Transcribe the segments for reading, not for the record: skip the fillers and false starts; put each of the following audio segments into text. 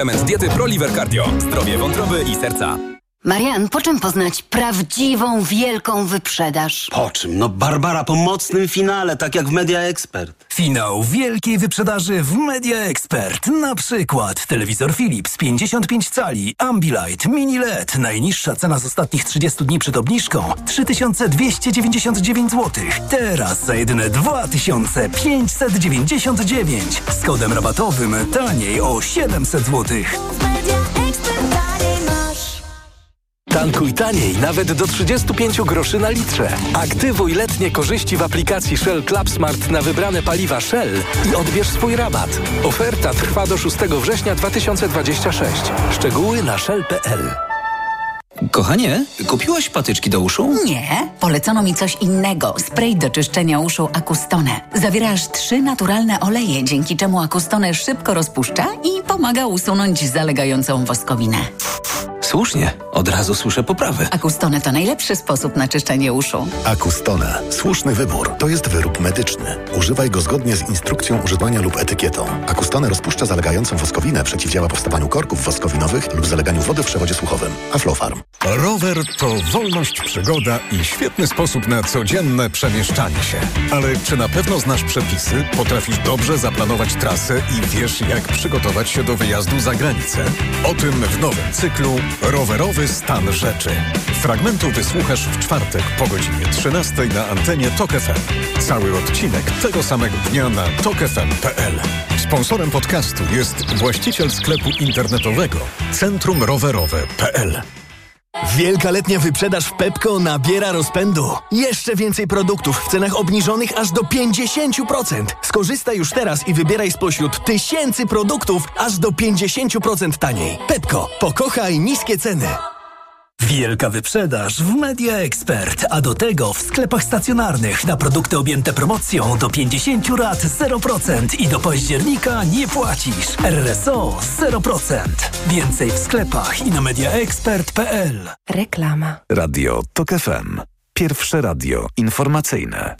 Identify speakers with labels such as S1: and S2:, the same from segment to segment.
S1: Element diety ProLiver Cardio. Zdrowie wątroby i serca.
S2: Marian, po czym poznać prawdziwą, wielką wyprzedaż?
S3: Po czym? No Barbara, po mocnym finale, tak jak w Media Expert.
S4: Finał wielkiej wyprzedaży w Media Expert. Na przykład telewizor Philips 55 cali, Ambilight, Mini LED. Najniższa cena z ostatnich 30 dni przed obniżką 3299 zł. Teraz za jedyne 2599. Z kodem rabatowym taniej o 700 zł.
S5: Tankuj taniej nawet do 35 groszy na litrze. Aktywuj letnie korzyści w aplikacji Shell Club Smart na wybrane paliwa Shell i odbierz swój rabat. Oferta trwa do 6 września 2026. Szczegóły na shell.pl.
S6: Kochanie, kupiłaś patyczki do uszu?
S2: Nie, polecono mi coś innego. Spray do czyszczenia uszu Acustone. Zawiera aż 3 naturalne oleje, dzięki czemu Acustone szybko rozpuszcza i pomaga usunąć zalegającą woskowinę.
S6: Słusznie, od razu słyszę poprawy.
S2: Acustone to najlepszy sposób na czyszczenie uszu.
S7: Acustone. Słuszny wybór. To jest wyrób medyczny. Używaj go zgodnie z instrukcją używania lub etykietą. Acustone rozpuszcza zalegającą woskowinę, przeciwdziała powstawaniu korków woskowinowych lub zaleganiu wody w przewodzie słuchowym. Aflofarm.
S8: Rower to wolność, przygoda i świetny sposób na codzienne przemieszczanie się. Ale czy na pewno znasz przepisy, potrafisz dobrze zaplanować trasę i wiesz, jak przygotować się do wyjazdu za granicę? O tym w nowym cyklu Rowerowy stan rzeczy. Fragmentu wysłuchasz w czwartek po godzinie 13 na antenie TOK FM. Cały odcinek tego samego dnia na tokfm.pl. Sponsorem podcastu jest właściciel sklepu internetowego centrumrowerowe.pl.
S9: Wielka letnia wyprzedaż w Pepco nabiera rozpędu. Jeszcze więcej produktów w cenach obniżonych aż do 50%. Skorzystaj już teraz i wybieraj spośród tysięcy produktów aż do 50% taniej. Pepco. Pokochaj niskie ceny.
S4: Wielka wyprzedaż w Media Expert, a do tego w sklepach stacjonarnych na produkty objęte promocją do 50 rat 0% i do października nie płacisz. RSO 0%. Więcej w sklepach i na mediaexpert.pl.
S10: Reklama.
S11: Radio TOK FM. Pierwsze radio informacyjne.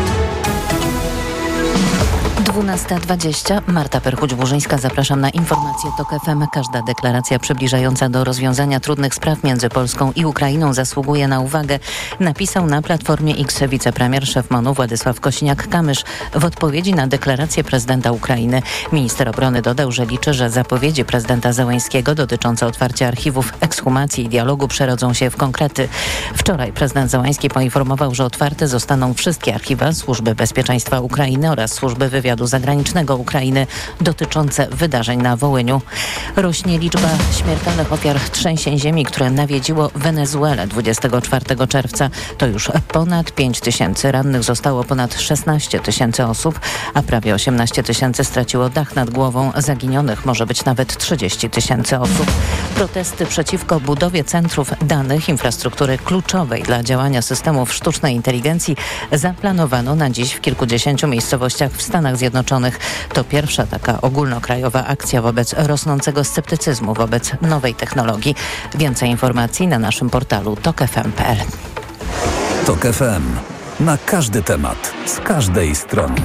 S10: 12:20. Marta Perchuć-Burzyńska, zapraszam na informacje TOK FM. Każda deklaracja przybliżająca do rozwiązania trudnych spraw między Polską i Ukrainą zasługuje na uwagę, napisał na Platformie X wicepremier szef MON-u Władysław Kosiniak-Kamysz w odpowiedzi na deklarację prezydenta Ukrainy. Minister obrony dodał, że liczy, że zapowiedzi prezydenta Zełańskiego dotyczące otwarcia archiwów, ekshumacji i dialogu przerodzą się w konkrety. Wczoraj prezydent Zełański poinformował, że otwarte zostaną wszystkie archiwa Służby Bezpieczeństwa Ukrainy oraz Służby Wywiadu Zagranicznego Ukrainy dotyczące wydarzeń na Wołyniu. Rośnie liczba śmiertelnych ofiar trzęsień ziemi, które nawiedziło Wenezuelę 24 czerwca. To już ponad 5 tysięcy. Rannych zostało ponad 16 tysięcy osób, a prawie 18 tysięcy straciło dach nad głową. Zaginionych może być nawet 30 tysięcy osób. Protesty przeciwko budowie centrów danych, infrastruktury kluczowej dla działania systemów sztucznej inteligencji zaplanowano na dziś w kilkudziesięciu miejscowościach w Stanach Zjednoczonych. To pierwsza taka ogólnokrajowa akcja wobec rosnącego sceptycyzmu wobec nowej technologii. Więcej informacji na naszym portalu tokfm.pl.
S11: TOK FM. Na każdy temat, z każdej strony.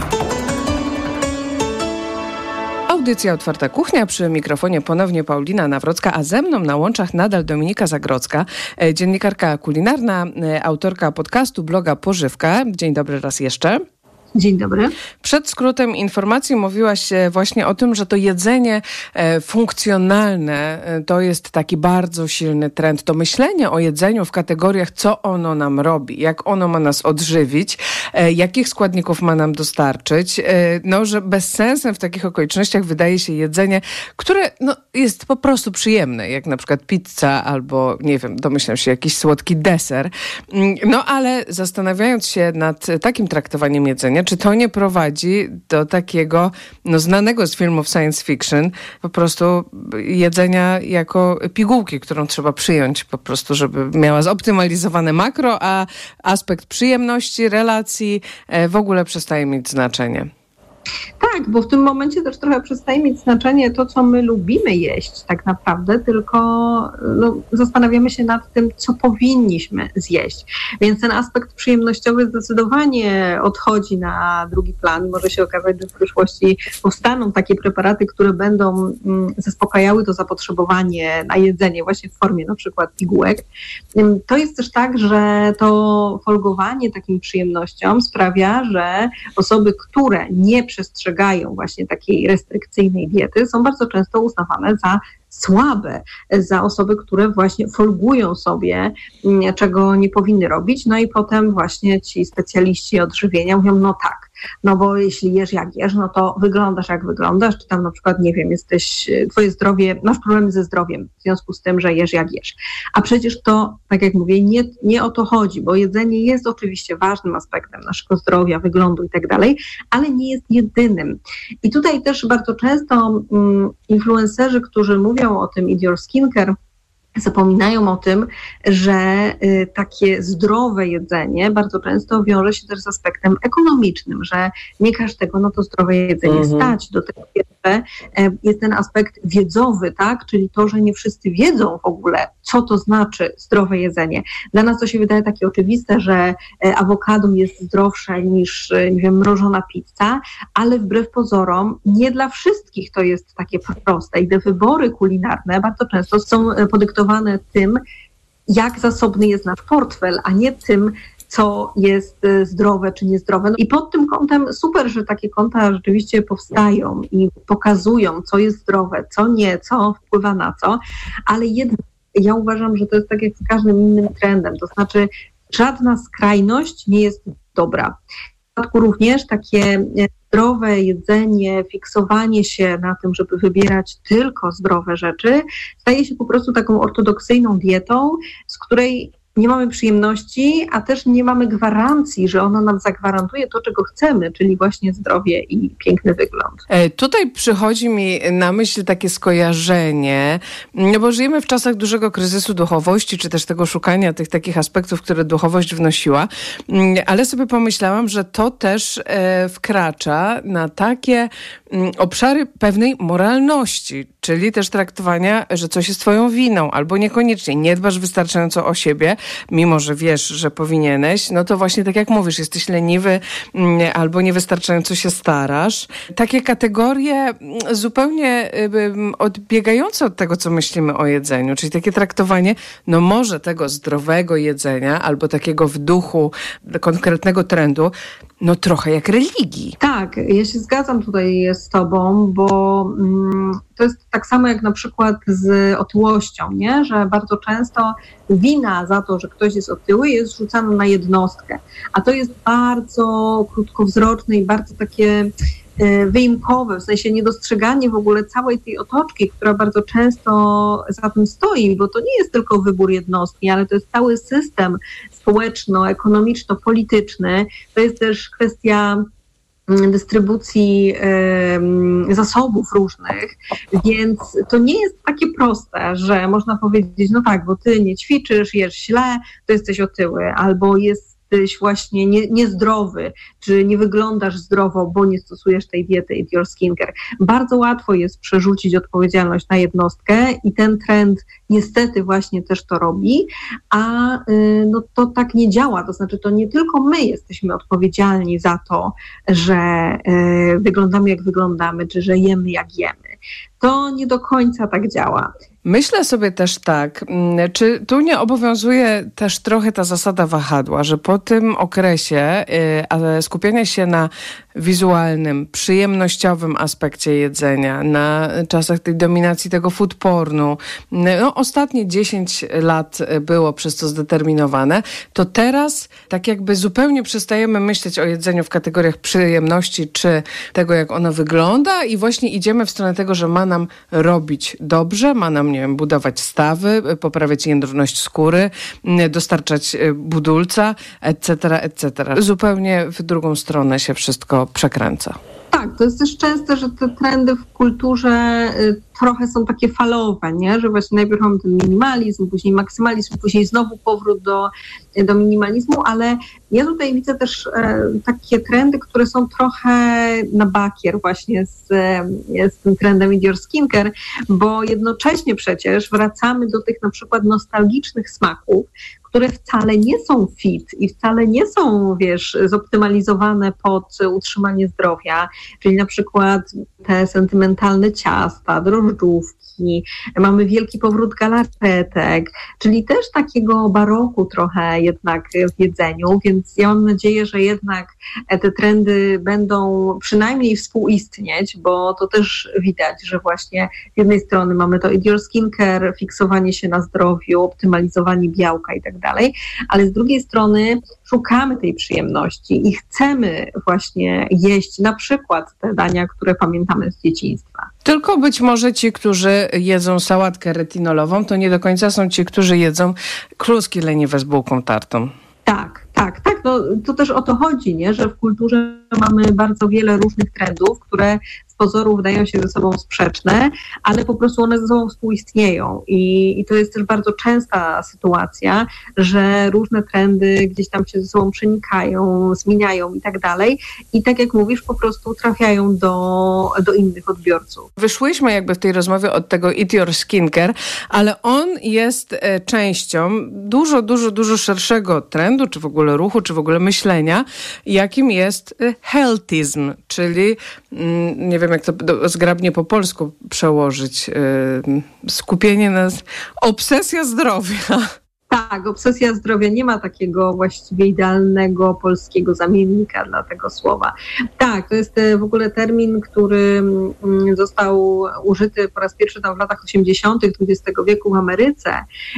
S12: Audycja Otwarta Kuchnia, przy mikrofonie ponownie Paulina Nawrocka, a ze mną na łączach nadal Dominika Zagrodzka, dziennikarka kulinarna, autorka podcastu, bloga Pożywka. Dzień dobry raz jeszcze.
S13: Dzień dobry.
S12: Przed skrótem informacji mówiłaś właśnie o tym, że to jedzenie funkcjonalne to jest taki bardzo silny trend. To myślenie o jedzeniu w kategoriach, co ono nam robi, jak ono ma nas odżywić, jakich składników ma nam dostarczyć. No, że bezsensem w takich okolicznościach wydaje się jedzenie, które jest po prostu przyjemne, jak na przykład pizza albo, nie wiem, domyślam się, jakiś słodki deser. No, ale zastanawiając się nad takim traktowaniem jedzenia, czy to nie prowadzi do takiego znanego z filmów science fiction po prostu jedzenia jako pigułki, którą trzeba przyjąć po prostu, żeby miała zoptymalizowane makro, a aspekt przyjemności, relacji w ogóle przestaje mieć znaczenie.
S13: Tak, bo w tym momencie też trochę przestaje mieć znaczenie to, co my lubimy jeść tak naprawdę, tylko zastanawiamy się nad tym, co powinniśmy zjeść. Więc ten aspekt przyjemnościowy zdecydowanie odchodzi na drugi plan. Może się okazać, że w przyszłości powstaną takie preparaty, które będą zaspokajały to zapotrzebowanie na jedzenie właśnie w formie na przykład pigułek. To jest też tak, że to folgowanie takim przyjemnością sprawia, że osoby, które nie przestrzegają właśnie takiej restrykcyjnej diety, są bardzo często uznawane za słabe, za osoby, które właśnie folgują sobie, czego nie powinny robić. No i potem właśnie ci specjaliści odżywienia mówią, no tak, no bo jeśli jesz jak jesz, no to wyglądasz jak wyglądasz, czy tam na przykład, nie wiem, twoje zdrowie, masz problemy ze zdrowiem w związku z tym, że jesz jak jesz. A przecież to, tak jak mówię, nie o to chodzi, bo jedzenie jest oczywiście ważnym aspektem naszego zdrowia, wyglądu i tak dalej, ale nie jest jedynym. I tutaj też bardzo często influencerzy, którzy mówią o tym Eat Your Skincare, zapominają o tym, że takie zdrowe jedzenie bardzo często wiąże się też z aspektem ekonomicznym, że nie każdego na to zdrowe jedzenie stać. Do tego jeszcze jest ten aspekt wiedzowy, tak? Czyli to, że nie wszyscy wiedzą w ogóle, co to znaczy zdrowe jedzenie. Dla nas to się wydaje takie oczywiste, że awokado jest zdrowsze niż, nie wiem, mrożona pizza, ale wbrew pozorom nie dla wszystkich to jest takie proste i te wybory kulinarne bardzo często są podyktowane tym, jak zasobny jest nasz portfel, a nie tym, co jest zdrowe czy niezdrowe. No i pod tym kątem super, że takie konta rzeczywiście powstają i pokazują, co jest zdrowe, co nie, co wpływa na co, ale jednak ja uważam, że to jest tak jak z każdym innym trendem, to znaczy żadna skrajność nie jest dobra. W przypadku również takie zdrowe jedzenie, fiksowanie się na tym, żeby wybierać tylko zdrowe rzeczy, staje się po prostu taką ortodoksyjną dietą, z której nie mamy przyjemności, a też nie mamy gwarancji, że ona nam zagwarantuje to, czego chcemy, czyli właśnie zdrowie i piękny wygląd.
S12: Tutaj przychodzi mi na myśl takie skojarzenie, no bo żyjemy w czasach dużego kryzysu duchowości, czy też tego szukania tych takich aspektów, które duchowość wnosiła, ale sobie pomyślałam, że to też wkracza na takie obszary pewnej moralności, czyli też traktowania, że coś jest twoją winą, albo niekoniecznie nie dbasz wystarczająco o siebie, mimo że wiesz, że powinieneś, no to właśnie tak jak mówisz, jesteś leniwy albo niewystarczająco się starasz. Takie kategorie zupełnie odbiegające od tego, co myślimy o jedzeniu, czyli takie traktowanie, no może tego zdrowego jedzenia albo takiego w duchu konkretnego trendu, no trochę jak religii.
S13: Tak, ja się zgadzam tutaj z tobą, bo to jest tak samo jak na przykład z otyłością, nie? Że bardzo często wina za to, że ktoś jest otyły, jest rzucana na jednostkę. A to jest bardzo krótkowzroczne i bardzo takie wyimkowe, w sensie niedostrzeganie w ogóle całej tej otoczki, która bardzo często za tym stoi, bo to nie jest tylko wybór jednostki, ale to jest cały system społeczno-ekonomiczno-polityczny. To jest też kwestia dystrybucji zasobów różnych, więc to nie jest takie proste, że można powiedzieć, no tak, bo ty nie ćwiczysz, jesz źle, to jesteś otyły, albo jesteś właśnie niezdrowy, czy nie wyglądasz zdrowo, bo nie stosujesz tej diety Eat Your Skincare. Bardzo łatwo jest przerzucić odpowiedzialność na jednostkę i ten trend niestety właśnie też to robi, a no to tak nie działa, to znaczy to nie tylko my jesteśmy odpowiedzialni za to, że wyglądamy jak wyglądamy, czy że jemy jak jemy. To nie do końca tak działa.
S12: Myślę sobie też tak, czy tu nie obowiązuje też trochę ta zasada wahadła, że po tym okresie skupiania się na wizualnym, przyjemnościowym aspekcie jedzenia, na czasach tej dominacji tego food pornu, no ostatnie 10 lat było przez to zdeterminowane, to teraz tak jakby zupełnie przestajemy myśleć o jedzeniu w kategoriach przyjemności, czy tego, jak ono wygląda i właśnie idziemy w stronę tego, że ma nam robić dobrze, ma nam, nie wiem, budować stawy, poprawiać jędrność skóry, dostarczać budulca, etc., etc. Zupełnie w drugą stronę się wszystko przekręca.
S13: Tak, to jest też częste, że te trendy w kulturze trochę są takie falowe, nie? Że właśnie najpierw mamy ten minimalizm, później maksymalizm, później znowu powrót do minimalizmu, ale ja tutaj widzę też takie trendy, które są trochę na bakier właśnie z tym trendem Eat Your Skincare, bo jednocześnie przecież wracamy do tych na przykład nostalgicznych smaków, które wcale nie są fit i wcale nie są, zoptymalizowane pod utrzymanie zdrowia, czyli na przykład te sentymentalne ciasta, drożdżówki, mamy wielki powrót galaretek, czyli też takiego baroku trochę jednak w jedzeniu, więc ja mam nadzieję, że jednak te trendy będą przynajmniej współistnieć, bo to też widać, że właśnie z jednej strony mamy to Eat Your Skincare, fiksowanie się na zdrowiu, optymalizowanie białka i tak dalej, ale z drugiej strony szukamy tej przyjemności i chcemy właśnie jeść na przykład te dania, które pamiętamy z dzieciństwa.
S12: Tylko być może ci, którzy jedzą sałatkę retinolową, to nie do końca są ci, którzy jedzą kluski leniwe z bułką tartą.
S13: Tak. No, to też o to chodzi, nie? Że w kulturze mamy bardzo wiele różnych trendów, które z pozoru wydają się ze sobą sprzeczne, ale po prostu one ze sobą współistnieją. I to jest też bardzo częsta sytuacja, że różne trendy gdzieś tam się ze sobą przenikają, zmieniają i tak dalej. I tak jak mówisz, po prostu trafiają do innych odbiorców.
S12: Wyszłyśmy jakby w tej rozmowie od tego Eat Your Skincare, ale on jest częścią dużo szerszego trendu, czy w ogóle ruchu, czy w ogóle myślenia, jakim jest healthyzm, czyli nie wiem, jak to zgrabnie po polsku przełożyć, skupienie na obsesja zdrowia.
S13: Tak, obsesja zdrowia, nie ma takiego właściwie idealnego polskiego zamiennika dla tego słowa. Tak, to jest w ogóle termin, który został użyty po raz pierwszy tam w latach 80. XX wieku w Ameryce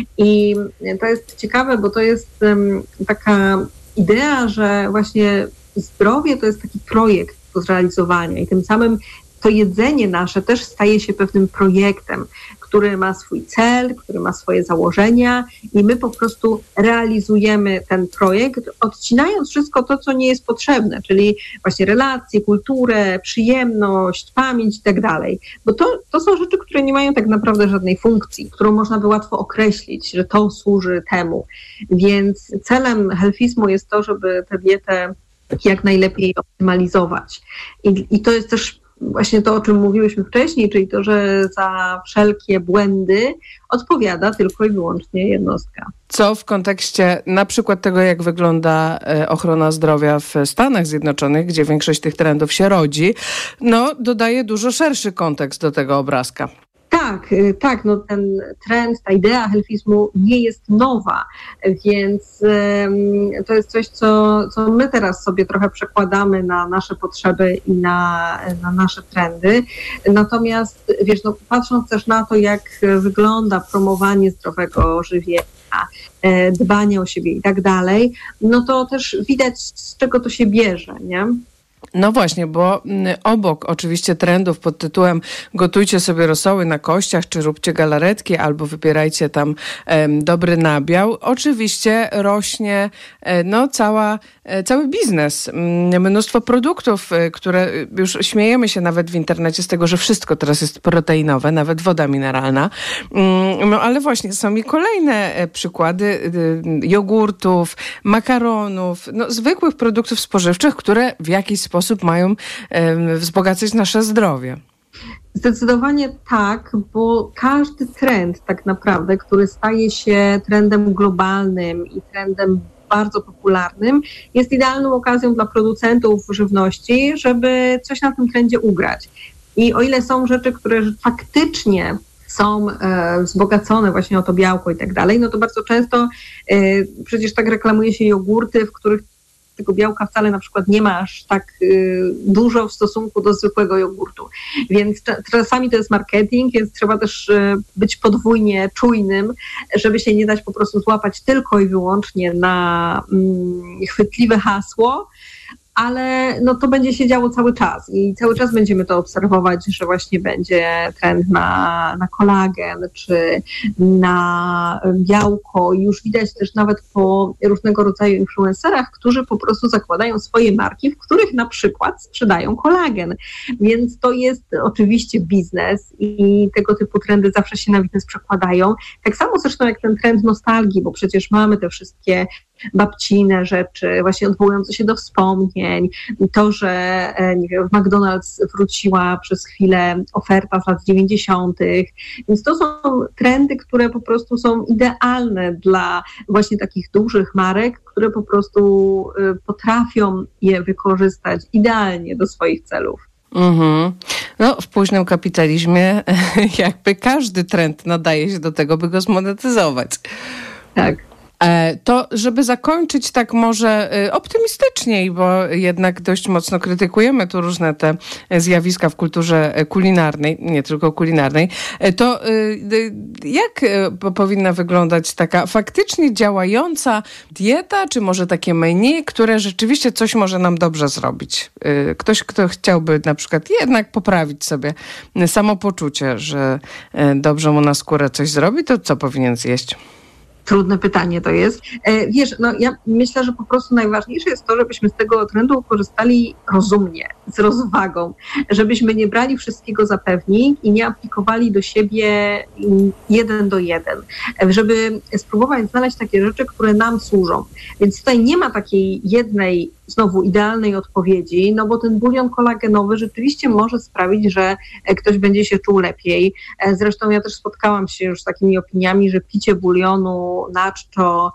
S13: i to jest ciekawe, bo to jest taka idea, że właśnie zdrowie to jest taki projekt do zrealizowania i tym samym to jedzenie nasze też staje się pewnym projektem, który ma swój cel, który ma swoje założenia i my po prostu realizujemy ten projekt, odcinając wszystko to, co nie jest potrzebne, czyli właśnie relacje, kulturę, przyjemność, pamięć i tak dalej. Bo to są rzeczy, które nie mają tak naprawdę żadnej funkcji, którą można by łatwo określić, że to służy temu. Więc celem healthizmu jest to, żeby tę dietę jak najlepiej optymalizować. I to jest też właśnie to, o czym mówiłyśmy wcześniej, czyli to, że za wszelkie błędy odpowiada tylko i wyłącznie jednostka.
S12: Co w kontekście na przykład tego, jak wygląda ochrona zdrowia w Stanach Zjednoczonych, gdzie większość tych trendów się rodzi, dodaje dużo szerszy kontekst do tego obrazka.
S13: Tak, no ten trend, ta idea healthizmu nie jest nowa, więc to jest coś, co my teraz sobie trochę przekładamy na nasze potrzeby i na nasze trendy. Natomiast patrząc też na to, jak wygląda promowanie zdrowego żywienia, dbanie o siebie i tak dalej, no to też widać, z czego to się bierze, nie?
S12: No właśnie, bo obok oczywiście trendów pod tytułem gotujcie sobie rosoły na kościach, czy róbcie galaretki, albo wybierajcie tam dobry nabiał, oczywiście rośnie cały biznes. Mnóstwo produktów, które już śmiejemy się nawet w internecie z tego, że wszystko teraz jest proteinowe, nawet woda mineralna. No ale właśnie są i kolejne przykłady jogurtów, makaronów, zwykłych produktów spożywczych, które w jakiś sposób mają wzbogacać nasze zdrowie.
S13: Zdecydowanie tak, bo każdy trend tak naprawdę, który staje się trendem globalnym i trendem bardzo popularnym, jest idealną okazją dla producentów żywności, żeby coś na tym trendzie ugrać. I o ile są rzeczy, które faktycznie są wzbogacone właśnie o to białko i tak dalej, no to bardzo często przecież tak reklamuje się jogurty, w których tego białka wcale na przykład nie ma aż tak dużo w stosunku do zwykłego jogurtu. Więc czasami to jest marketing, więc trzeba też być podwójnie czujnym, żeby się nie dać po prostu złapać tylko i wyłącznie na chwytliwe hasło, ale no to będzie się działo cały czas i cały czas będziemy to obserwować, że właśnie będzie trend na kolagen czy na białko. Już widać też nawet po różnego rodzaju influencerach, którzy po prostu zakładają swoje marki, w których na przykład sprzedają kolagen. Więc to jest oczywiście biznes i tego typu trendy zawsze się na biznes przekładają. Tak samo zresztą jak ten trend nostalgii, bo przecież mamy te wszystkie babcine rzeczy, właśnie odwołujące się do wspomnień, to, że nie wiem, w McDonald's wróciła przez chwilę oferta z lat 90., więc to są trendy, które po prostu są idealne dla właśnie takich dużych marek, które po prostu potrafią je wykorzystać idealnie do swoich celów.
S12: Mhm. No, w późnym kapitalizmie jakby każdy trend nadaje się do tego, by go zmonetyzować.
S13: Tak.
S12: To, żeby zakończyć tak może optymistyczniej, bo jednak dość mocno krytykujemy tu różne te zjawiska w kulturze kulinarnej, nie tylko kulinarnej, to jak powinna wyglądać taka faktycznie działająca dieta, czy może takie menu, które rzeczywiście coś może nam dobrze zrobić? Ktoś, kto chciałby na przykład jednak poprawić sobie samopoczucie, że dobrze mu na skórę coś zrobi, to co powinien zjeść?
S13: Trudne pytanie to jest. Wiesz, no ja myślę, że po prostu najważniejsze jest to, żebyśmy z tego trendu korzystali rozumnie, z rozwagą, żebyśmy nie brali wszystkiego za pewnik i nie aplikowali do siebie 1 do 1, żeby spróbować znaleźć takie rzeczy, które nam służą. Więc tutaj nie ma takiej jednej znowu idealnej odpowiedzi, no bo ten bulion kolagenowy rzeczywiście może sprawić, że ktoś będzie się czuł lepiej. Zresztą ja też spotkałam się już z takimi opiniami, że picie bulionu na czczo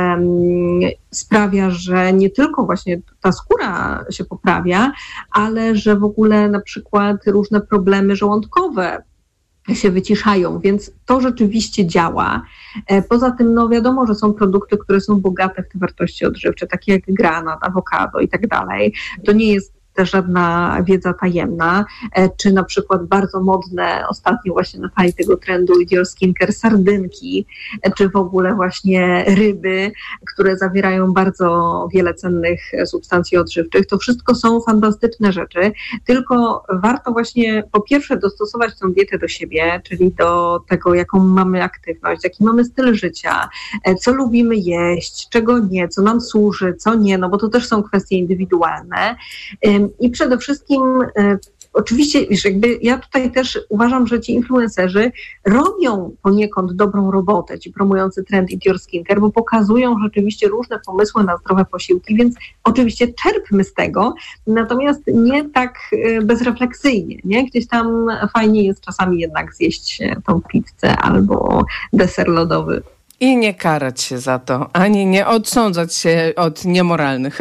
S13: sprawia, że nie tylko właśnie ta skóra się poprawia, ale że w ogóle na przykład różne problemy żołądkowe się wyciszają, więc to rzeczywiście działa. Poza tym, no wiadomo, że są produkty, które są bogate w te wartości odżywcze, takie jak granat, awokado i tak dalej. To nie jest też żadna wiedza tajemna, czy na przykład bardzo modne ostatnio właśnie na fali tego trendu Your Skincare sardynki, czy w ogóle właśnie ryby, które zawierają bardzo wiele cennych substancji odżywczych. To wszystko są fantastyczne rzeczy, tylko warto właśnie po pierwsze dostosować tę dietę do siebie, czyli do tego, jaką mamy aktywność, jaki mamy styl życia, co lubimy jeść, czego nie, co nam służy, co nie, no bo to też są kwestie indywidualne. I przede wszystkim oczywiście, wiesz, jakby ja tutaj też uważam, że ci influencerzy robią poniekąd dobrą robotę, ci promujący trend Eat Your Skincare, bo pokazują rzeczywiście różne pomysły na zdrowe posiłki, więc oczywiście czerpmy z tego, natomiast nie tak bezrefleksyjnie, nie? Gdzieś tam fajnie jest czasami jednak zjeść tą pizzę albo deser lodowy.
S12: I nie karać się za to, ani nie odsądzać się od niemoralnych.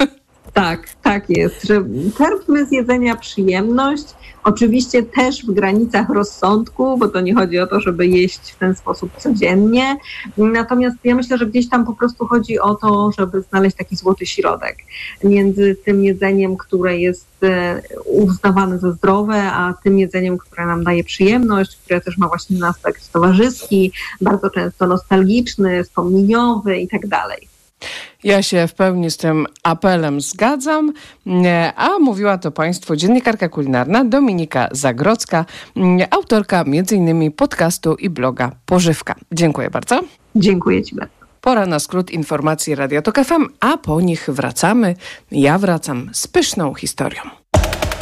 S13: Tak jest, że czerpmy z jedzenia przyjemność, oczywiście też w granicach rozsądku, bo to nie chodzi o to, żeby jeść w ten sposób codziennie, natomiast ja myślę, że gdzieś tam po prostu chodzi o to, żeby znaleźć taki złoty środek między tym jedzeniem, które jest uznawane za zdrowe, a tym jedzeniem, które nam daje przyjemność, które też ma właśnie ten aspekt towarzyski, bardzo często nostalgiczny, wspomnieniowy i tak dalej.
S12: Ja się w pełni z tym apelem zgadzam, a mówiła to Państwu dziennikarka kulinarna Dominika Zagrodzka, autorka m.in. podcastu i bloga Pożywka. Dziękuję bardzo.
S13: Dziękuję Ci bardzo.
S12: Pora na skrót informacji Radia Tok FM, a po nich wracamy. Ja wracam z pyszną historią.